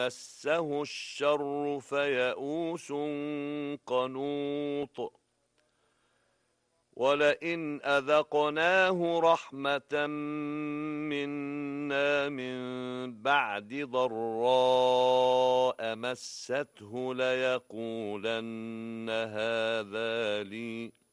مسه الشر فيئوس قنوط ولئن أذقناه رحمة منا من بعد ضراء مسته ليقولن هذا لي